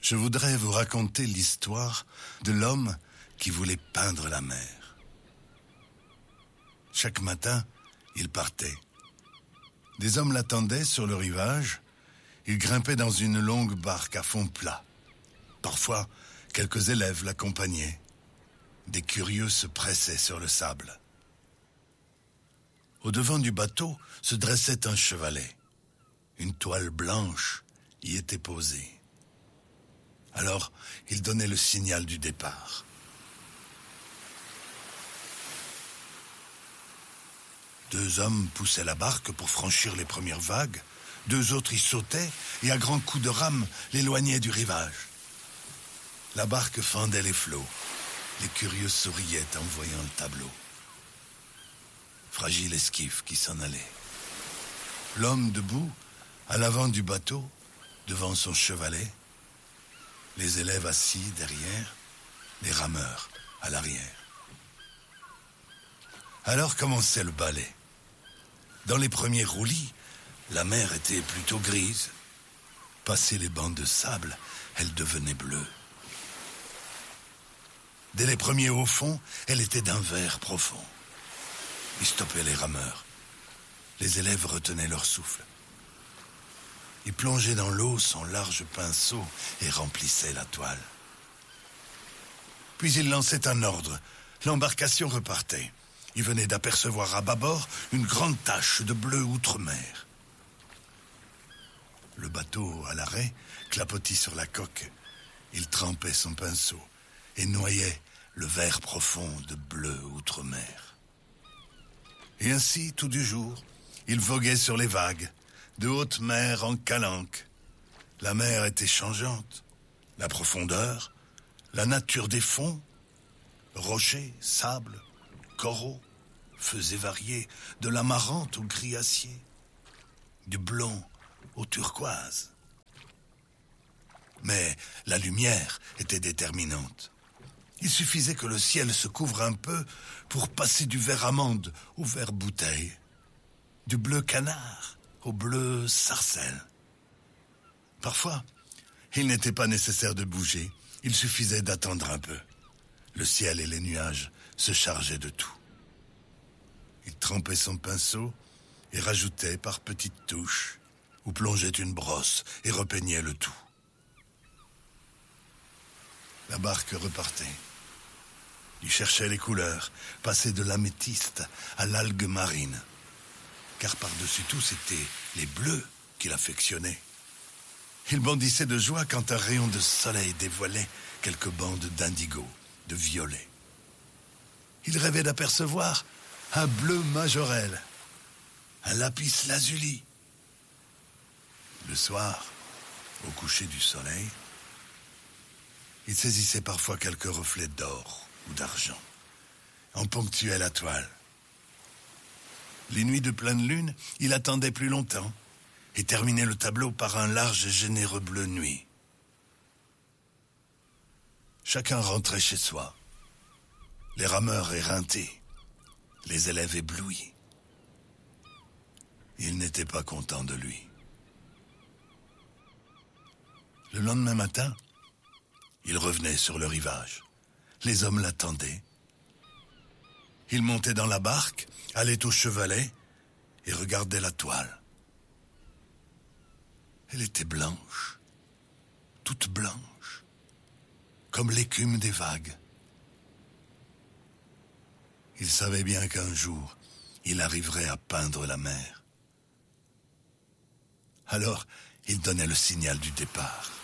Je voudrais vous raconter l'histoire de l'homme qui voulait peindre la mer. Chaque matin, il partait. Des hommes l'attendaient sur le rivage. Il grimpait dans une longue barque à fond plat. Parfois, quelques élèves l'accompagnaient. Des curieux se pressaient sur le sable. Au devant du bateau se dressait un chevalet. Une toile blanche y était posée. Alors, il donnait le signal du départ. Deux hommes poussaient la barque pour franchir les premières vagues. Deux autres y sautaient et à grands coups de rame l'éloignaient du rivage. La barque fendait les flots. Les curieux souriaient en voyant le tableau. Fragile esquif qui s'en allait. L'homme debout, à l'avant du bateau, devant son chevalet. Les élèves assis derrière, les rameurs à l'arrière. Alors commençait le ballet. Dans les premiers roulis, la mer était plutôt grise. Passé les bancs de sable, elle devenait bleue. Dès les premiers hauts fonds, elle était d'un vert profond. Ils stoppaient les rameurs. Les élèves retenaient leur souffle. Ils plongeaient dans l'eau son large pinceau et remplissaient la toile. Puis ils lançaient un ordre. L'embarcation repartait. Ils venaient d'apercevoir à bâbord une grande tache de bleu outre-mer. Le bateau, à l'arrêt, clapotis sur la coque. Il trempait son pinceau et noyait le vert profond de bleu outre-mer. Et ainsi, tout du jour, il voguait sur les vagues, de haute mer en calanque. La mer était changeante, la profondeur, la nature des fonds, rochers, sable, coraux, faisaient varier de l'amarante au gris acier, du blond au turquoise. Mais la lumière était déterminante. Il suffisait que le ciel se couvre un peu pour passer du vert amande au vert bouteille, du bleu canard au bleu sarcelle. Parfois, il n'était pas nécessaire de bouger, il suffisait d'attendre un peu. Le ciel et les nuages se chargeaient de tout. Il trempait son pinceau et rajoutait par petites touches, ou plongeait une brosse et repeignait le tout. La barque repartait. Il cherchait les couleurs, passait de l'améthyste à l'algue marine. Car par-dessus tout, c'étaient les bleus qu'il affectionnait. Il bondissait de joie quand un rayon de soleil dévoilait quelques bandes d'indigo, de violet. Il rêvait d'apercevoir un bleu majorel, un lapis lazuli. Le soir, au coucher du soleil, il saisissait parfois quelques reflets d'or ou d'argent, en ponctuait la toile. Les nuits de pleine lune, il attendait plus longtemps et terminait le tableau par un large et généreux bleu nuit. Chacun rentrait chez soi, les rameurs éreintés, les élèves éblouis. Ils n'étaient pas contents de lui. Le lendemain matin, il revenait sur le rivage. Les hommes l'attendaient. Il montait dans la barque, allait au chevalet et regardait la toile. Elle était blanche, toute blanche, comme l'écume des vagues. Il savait bien qu'un jour, il arriverait à peindre la mer. Alors, il donnait le signal du départ.